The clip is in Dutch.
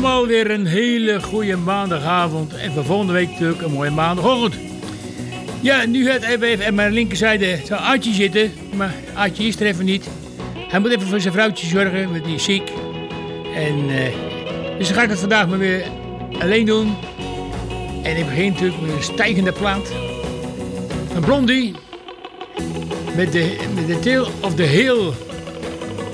allemaal weer een hele goede maandagavond. En voor volgende week natuurlijk een mooie maandagochtend. Ja, nu gaat even aan mijn linkerzijde zou Artje zitten. Maar Artje is er even niet. Hij moet even voor zijn vrouwtje zorgen, want die is ziek. En dus dan ga ik het vandaag maar weer alleen doen. En ik begin natuurlijk met een stijgende plaat. Een Blondie. Met de Tale of the Hill.